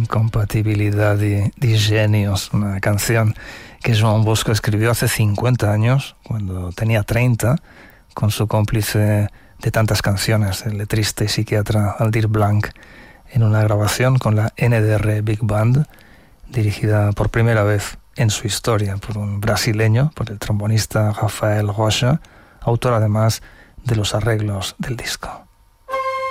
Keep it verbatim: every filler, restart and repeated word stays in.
Incompatibilidad de, de genios, una canción que Joan Bosco escribió hace cincuenta años, cuando tenía treinta, con su cómplice de tantas canciones, el letrista y psiquiatra Aldir Blanc, en una grabación con la N D R Big Band, dirigida por primera vez en su historia por un brasileño, por el trombonista Rafael Rocha, autor además de los arreglos del disco.